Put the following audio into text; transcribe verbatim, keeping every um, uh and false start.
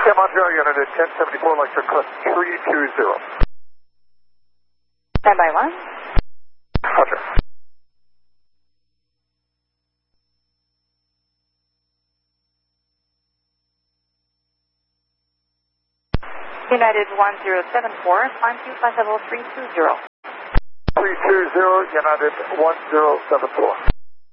Montreal, United ten seventy-four, Electric Cliff three two zero. Stand by one. Roger. United one zero seven four, climb to flight level three two zero. three two zero, United one zero seven four.